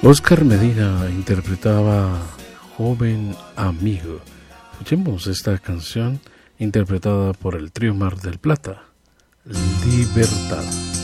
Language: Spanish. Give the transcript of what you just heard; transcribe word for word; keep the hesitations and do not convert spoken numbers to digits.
Oscar Medina interpretaba Joven Amigo. Escuchemos esta canción interpretada por el Trío Mar del Plata, Libertad.